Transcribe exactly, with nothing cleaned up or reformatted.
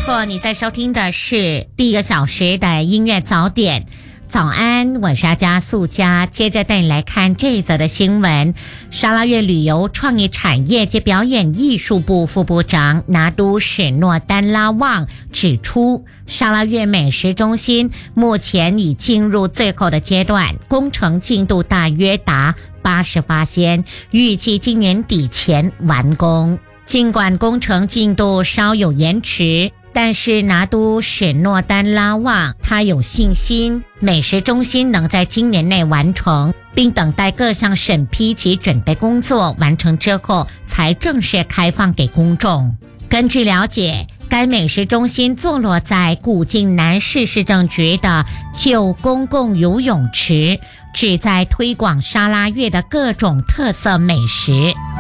错，你在收听的是第一个小时的音乐早点。早安，我是阿加素佳。接着带你来看这一则的新闻。沙拉越旅游创意产业及表演艺术部副部长拿督史诺丹拉旺指出，沙拉越美食中心目前已进入最后的阶段，工程进度大约达 百分之八十八， 预计今年底前完工。尽管工程进度稍有延迟，但是拿督史诺丹拉旺他有信心，美食中心能在今年内完成，并等待各项审批及准备工作完成之后，才正式开放给公众。根据了解，该美食中心坐落在古晋南市市政局的旧公共游泳池，旨在推广沙拉越的各种特色美食。